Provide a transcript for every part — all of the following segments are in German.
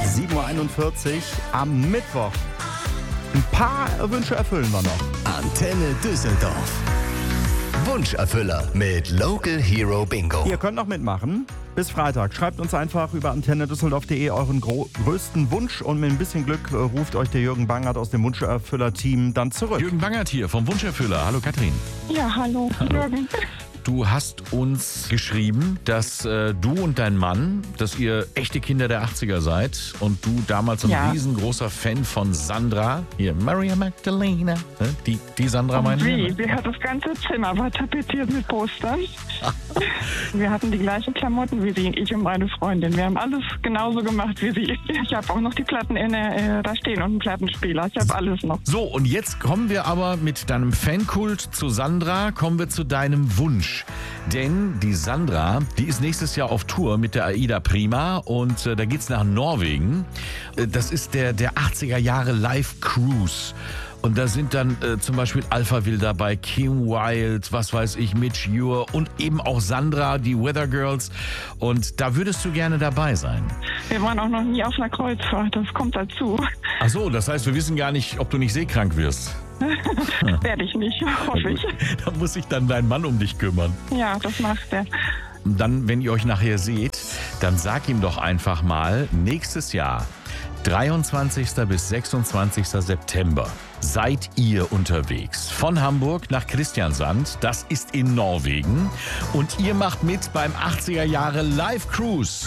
7.41 Uhr am Mittwoch. Ein paar Wünsche erfüllen wir noch. Antenne Düsseldorf. Wunscherfüller mit Local Hero Bingo. Ihr könnt noch mitmachen. Bis Freitag. Schreibt uns einfach über antennedüsseldorf.de euren größten Wunsch und mit ein bisschen Glück ruft euch der Jürgen Bangert aus dem Wunscherfüller-Team dann zurück. Jürgen Bangert hier vom Wunscherfüller. Hallo Katrin. Ja, hallo. Jürgen. Du hast uns geschrieben, dass du und dein Mann, dass ihr echte Kinder der 80er seid und du damals ein riesengroßer Fan von Sandra, hier Maria Magdalena, ne? die Sandra meine ich. Sie hat das ganze Zimmer war tapetiert mit Postern. Wir hatten die gleichen Klamotten wie sie, ich und meine Freundin. Wir haben alles genauso gemacht wie sie. Ich habe auch noch die Platten da stehen und einen Plattenspieler. Ich habe alles noch. So, und jetzt kommen wir aber mit deinem Fankult zu Sandra, kommen wir zu deinem Wunsch. Denn die Sandra, die ist nächstes Jahr auf Tour mit der Aida Prima und da geht's nach Norwegen. Das ist der 80er Jahre Live Cruise. Und da sind dann zum Beispiel Alphaville dabei, Kim Wilde, was weiß ich, Mitch Ure und eben auch Sandra, die Weather Girls. Und da würdest du gerne dabei sein. Wir waren auch noch nie auf einer Kreuzfahrt, das kommt dazu. Ach so, das heißt, wir wissen gar nicht, ob du nicht seekrank wirst. Werde ich nicht, hoffe ich. Da muss sich dann dein Mann um dich kümmern. Ja, das macht er. Dann, wenn ihr euch nachher seht, dann sag ihm doch einfach mal, nächstes Jahr, 23. bis 26. September, seid ihr unterwegs. Von Hamburg nach Christiansand, das ist in Norwegen. Und ihr macht mit beim 80er Jahre Live Cruise.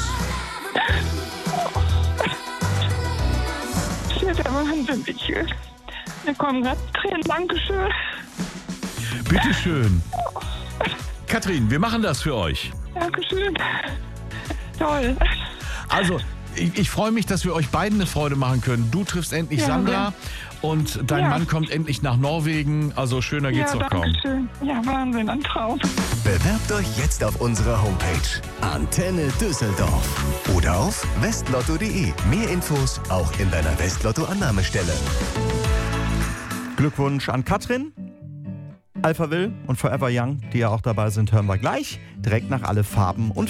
Das wird der Wahnsinn. Wir kommen gerade Tränen. Dankeschön. Bitteschön. Katrin, wir machen das für euch. Dankeschön. Toll. Also, ich freue mich, dass wir euch beiden eine Freude machen können. Du triffst endlich Sandra und dein Mann kommt endlich nach Norwegen. Also schöner geht's doch kaum. Schön. Ja, Wahnsinn, ein Traum. Bewerbt euch jetzt auf unserer Homepage Antenne Düsseldorf oder auf westlotto.de. Mehr Infos auch in deiner Westlotto-Annahmestelle. Glückwunsch an Katrin, Alphaville und Forever Young, die ja auch dabei sind, hören wir gleich. Direkt nach Alle Farben und